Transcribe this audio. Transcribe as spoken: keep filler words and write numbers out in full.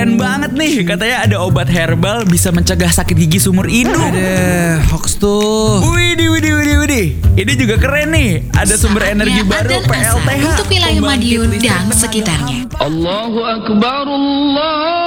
keren banget nih. Katanya ada obat herbal bisa mencegah sakit gigi seumur hidup. Ada hoax tuh. Widih, widih, widih, widih. Ini juga keren nih. Ada sumber Saatnya energi baru adzan P L T H azan untuk wilayah pembangkit Madiun listrik dan tenaga sekitarnya. Allahu Akbar, Allah